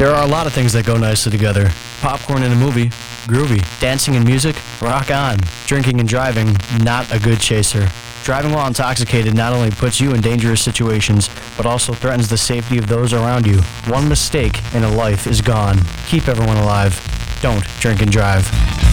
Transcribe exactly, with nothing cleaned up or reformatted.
There are a lot of things that go nicely together. Popcorn in a movie, groovy. Dancing and music, rock on. Drinking and driving, not a good chaser. Driving while intoxicated not only puts you in dangerous situations, but also threatens the safety of those around you. One mistake and a life is gone. Keep everyone alive. Don't drink and drive.